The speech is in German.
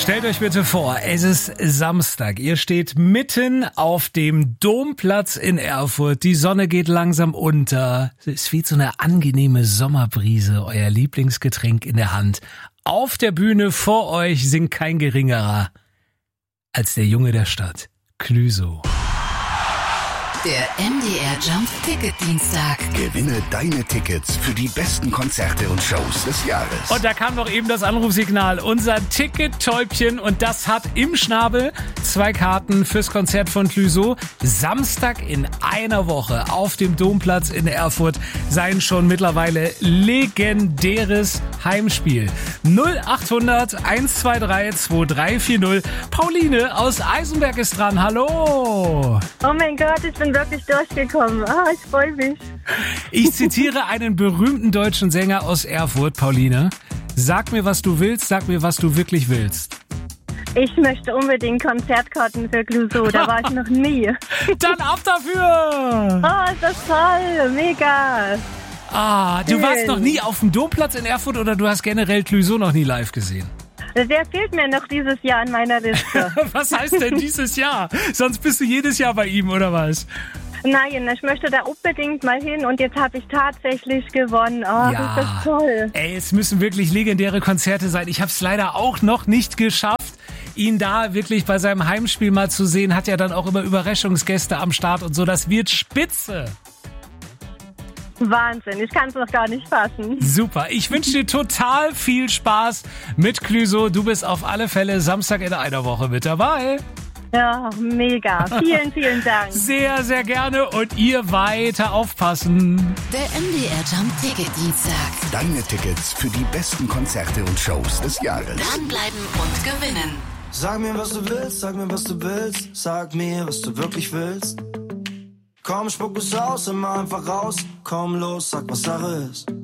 Stellt euch bitte vor, es ist Samstag. Ihr steht mitten auf dem Domplatz in Erfurt. Die Sonne geht langsam unter. Es weht so eine angenehme Sommerbrise. Euer Lieblingsgetränk in der Hand. Auf der Bühne vor euch singt kein geringerer als der Junge der Stadt, Clüso. Der MDR Jump Ticket Dienstag. Gewinne deine Tickets für die besten Konzerte und Shows des Jahres. Und da kam doch eben das Anrufsignal, unser Ticket-Täubchen, und das hat im Schnabel 2 Karten fürs Konzert von Clüso. Samstag in einer Woche auf dem Domplatz in Erfurt sein schon mittlerweile legendäres Heimspiel. 0800 123 2340. Pauline aus Eisenberg ist dran. Hallo! Oh mein Gott, ich bin wirklich durchgekommen. Ich freue mich. Ich zitiere einen berühmten deutschen Sänger aus Erfurt, Pauline. Sag mir, was du willst, sag mir, was du wirklich willst. Ich möchte unbedingt Konzertkarten für Clüso, da war ich noch nie. Dann ab dafür! Ist das toll, mega. Du warst noch nie auf dem Domplatz in Erfurt oder du hast generell Clüso noch nie live gesehen? Der fehlt mir noch dieses Jahr in meiner Liste. Was heißt denn dieses Jahr? Sonst bist du jedes Jahr bei ihm, oder was? Nein, ich möchte da unbedingt mal hin und jetzt habe ich tatsächlich gewonnen. Das ist das toll. Ey, es müssen wirklich legendäre Konzerte sein. Ich habe es leider auch noch nicht geschafft, ihn da wirklich bei seinem Heimspiel mal zu sehen. Hat ja dann auch immer Überraschungsgäste am Start und so. Das wird spitze. Wahnsinn, ich kann es noch gar nicht fassen. Super, ich wünsche dir total viel Spaß mit Clüso. Du bist auf alle Fälle Samstag in einer Woche mit dabei. Ja, mega. Vielen, vielen Dank. Sehr, sehr gerne und ihr weiter aufpassen. Der MDR Jump Ticket Dienstag. Deine Tickets für die besten Konzerte und Shows des Jahres. Dranbleiben und gewinnen. Sag mir, was du willst, sag mir, was du willst. Sag mir, was du wirklich willst. Komm, spuck es aus, immer einfach raus. Komm los, sag, was Sache ist.